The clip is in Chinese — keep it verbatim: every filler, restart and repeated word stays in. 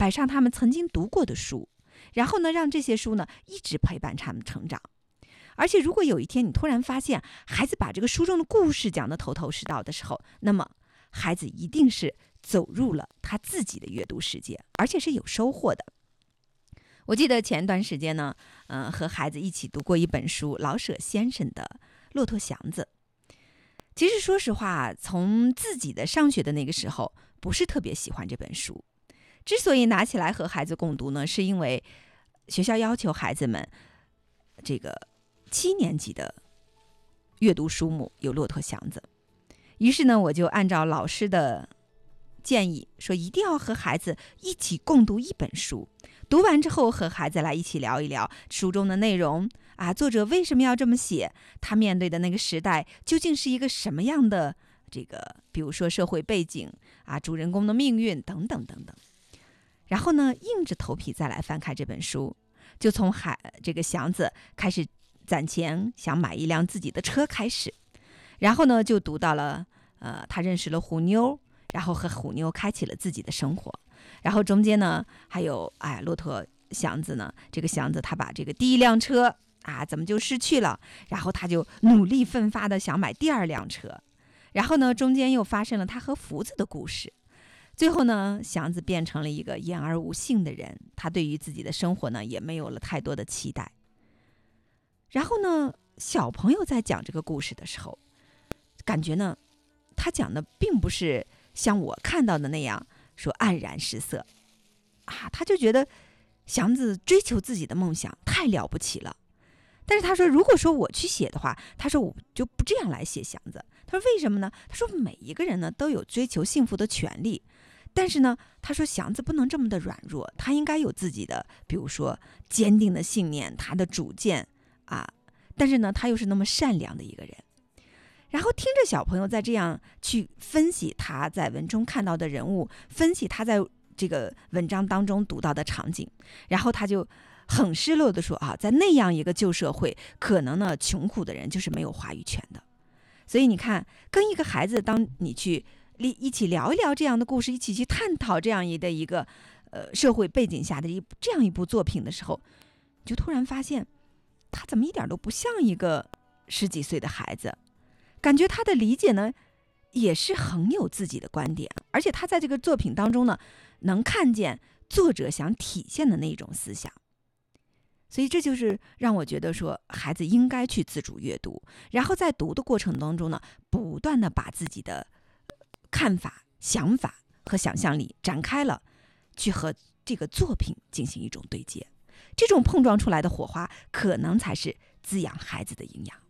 买上他们曾经读过的书，然后呢，让这些书呢一直陪伴他们成长。而且如果有一天你突然发现孩子把这个书中的故事讲得头头是道的时候，那么孩子一定是走入了他自己的阅读世界，而且是有收获的。我记得前段时间呢，呃，和孩子一起读过一本书，老舍先生的《骆驼祥子》。其实说实话，从自己的上学的那个时候，不是特别喜欢这本书。之所以拿起来和孩子共读呢，是因为学校要求孩子们这个七年级的阅读书目有《骆驼祥子》。于是呢，我就按照老师的建议说，一定要和孩子一起共读一本书，读完之后和孩子来一起聊一聊书中的内容啊，作者为什么要这么写，他面对的那个时代究竟是一个什么样的这个比如说社会背景啊，主人公的命运等等等等。然后呢，硬着头皮再来翻开这本书，就从海这个祥子开始攒钱想买一辆自己的车开始，然后呢就读到了呃，他认识了虎妞，然后和虎妞开启了自己的生活。然后中间呢还有哎，骆驼祥子呢，这个祥子他把这个第一辆车啊怎么就失去了，然后他就努力奋发的想买第二辆车。然后呢中间又发生了他和福子的故事。最后呢，祥子变成了一个言而无信的人，他对于自己的生活呢也没有了太多的期待。然后呢，小朋友在讲这个故事的时候，感觉呢他讲的并不是像我看到的那样说黯然失色啊，他就觉得祥子追求自己的梦想太了不起了。但是他说，如果说我去写的话，他说我就不这样来写祥子。他说为什么呢？他说每一个人呢都有追求幸福的权利，但是呢，他说祥子不能这么的软弱，他应该有自己的，比如说坚定的信念，他的主见啊。但是呢，他又是那么善良的一个人。然后听着小朋友在这样去分析他在文中看到的人物，分析他在这个文章当中读到的场景，然后他就很失落的说啊，在那样一个旧社会，可能呢穷苦的人就是没有话语权的。所以你看，跟一个孩子当你去一起聊一聊这样的故事，一起去探讨这样一的一个呃社会背景下的一这样一部作品的时候，你就突然发现他怎么一点都不像一个十几岁的孩子，感觉他的理解呢也是很有自己的观点，而且他在这个作品当中呢能看见作者想体现的那种思想。所以这就是让我觉得说，孩子应该去自主阅读，然后在读的过程当中呢，不断的把自己的看法、想法和想象力展开了，去和这个作品进行一种对接。这种碰撞出来的火花，可能才是滋养孩子的营养。